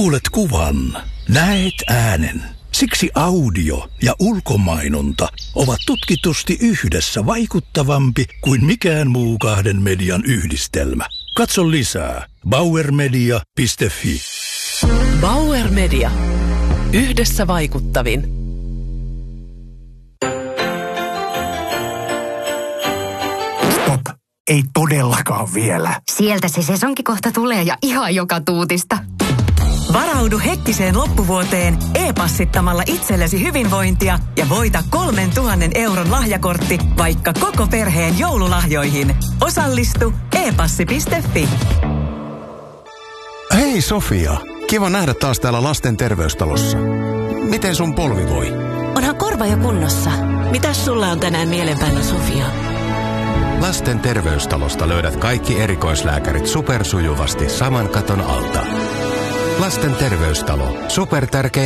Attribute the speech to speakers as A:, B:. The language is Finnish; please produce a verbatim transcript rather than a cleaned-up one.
A: Kuulet kuvan, näet äänen. Siksi audio ja ulkomainonta ovat tutkitusti yhdessä vaikuttavampi kuin mikään muu kahden median yhdistelmä. Katso lisää bauer media piste fi.
B: Bauer Media. Yhdessä vaikuttavin.
C: Stop. Ei todellakaan vielä.
D: Sieltä se sesonki kohta tulee ja ihan joka tuutista.
E: Varaudu hekkiseen loppuvuoteen e-passittamalla itsellesi hyvinvointia ja voita kolmen tuhannen euron lahjakortti vaikka koko perheen joululahjoihin. Osallistu e passi piste fi.
F: Hei Sofia, kiva nähdä taas täällä lasten terveystalossa. Miten sun polvi voi?
G: Onhan korva jo kunnossa. Mitäs sulla on tänään mielen päällä, Sofia?
F: Lasten terveystalosta löydät kaikki erikoislääkärit supersujuvasti saman katon alta. Lasten terveystalo. Supertärkein